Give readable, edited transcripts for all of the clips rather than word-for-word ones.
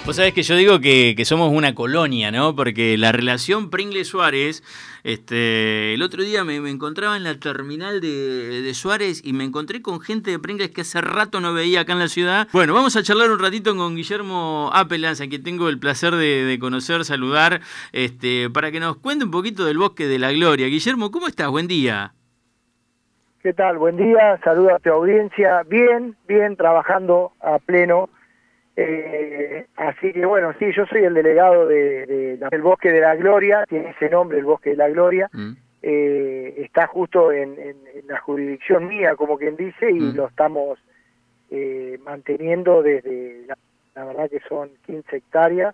Vos sabés que yo digo que somos una colonia, ¿no? Porque la relación Pringles-Suárez, el otro día me encontraba en la terminal de Suárez y me encontré con gente de Pringles que hace rato no veía acá en la ciudad. Bueno, vamos a charlar un ratito con Guillermo Apelans, a quien tengo el placer de conocer, saludar, para que nos cuente un poquito del Bosque de la Gloria. Guillermo, ¿cómo estás? Buen día. ¿Qué tal? Buen día, saludos a tu audiencia. Bien, bien, trabajando a pleno. Así que bueno, sí, yo soy el delegado del Bosque de la Gloria, tiene ese nombre, el Bosque de la Gloria. Está justo en la jurisdicción mía, como quien dice, y lo estamos manteniendo desde, la verdad que son 15 hectáreas,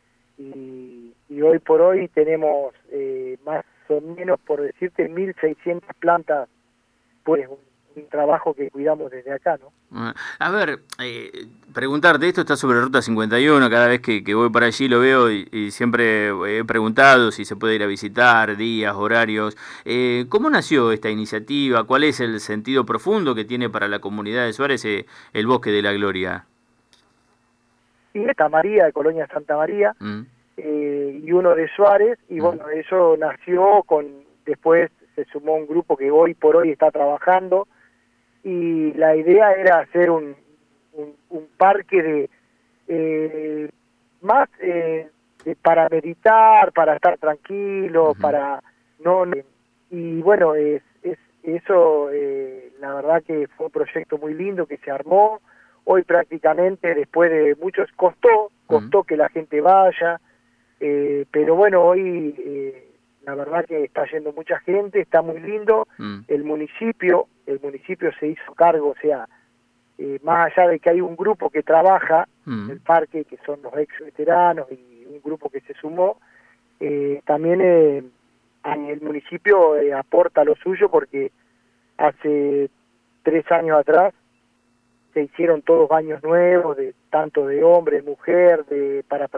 y hoy por hoy tenemos más o menos, por decirte, 1.600 plantas, pues un trabajo que cuidamos desde acá, ¿no? A ver, preguntarte, esto está sobre Ruta 51, cada vez que voy para allí lo veo y siempre he preguntado si se puede ir a visitar, días, horarios. ¿Cómo nació esta iniciativa? ¿Cuál es el sentido profundo que tiene para la comunidad de Suárez el Bosque de la Gloria? Y Santa María, de Colonia Santa María, y uno de Suárez, y bueno, eso nació después se sumó un grupo que hoy por hoy está trabajando, y la idea era hacer un parque más para meditar, para estar tranquilo, para y bueno, eso, la verdad que fue un proyecto muy lindo que se armó. Hoy prácticamente, después de muchos, costó que la gente vaya, pero bueno, hoy la verdad que está yendo mucha gente, está muy lindo. El municipio se hizo cargo, o sea, más allá de que hay un grupo que trabaja en el parque, que son los ex veteranos y un grupo que se sumó, también el municipio aporta lo suyo, porque hace 3 años atrás se hicieron todos baños nuevos, tanto de hombre, mujer, para